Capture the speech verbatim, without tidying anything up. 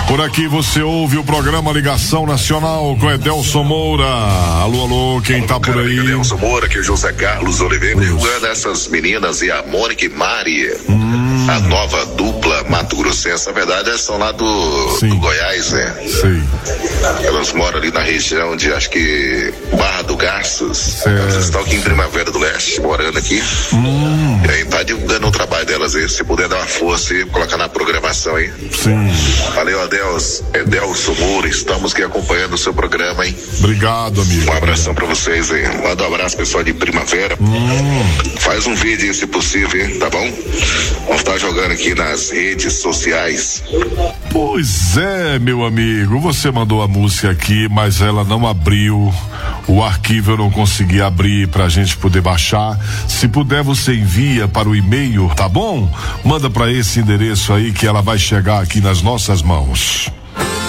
Por aqui você ouve o programa Ligação Nacional com Edelson Moura. Alô, alô, quem alô, tá por aí? Edelson Moura, aqui é o José Carlos Oliveira. Uma dessas meninas e a Mônica e Mari. Hum. A nova dupla Mato Grossense, na verdade, são lá do, do Goiás, né? Sim. Elas moram ali na região de, acho que, Barra do Garças. Certo. Elas estão aqui em Primavera do Leste, morando aqui. Hum. E aí tá divulgando o trabalho delas aí. Se puder dar uma força e colocar na programação aí. Sim. Valeu, Adeus. Edelson Moura, estamos aqui acompanhando o seu programa, hein? Obrigado, amigo. Um abração pra vocês aí. Manda um abraço, pessoal de Primavera. Hum. Faz um vídeo aí, se possível, hein? Tá bom? Vamos estar jogando aqui nas redes sociais. Pois é, meu amigo, você mandou a música aqui, mas ela não abriu o arquivo, eu não consegui abrir pra gente poder baixar. Se puder, você envia para o e-mail, tá bom? Manda pra esse endereço aí que ela vai chegar aqui nas nossas mãos.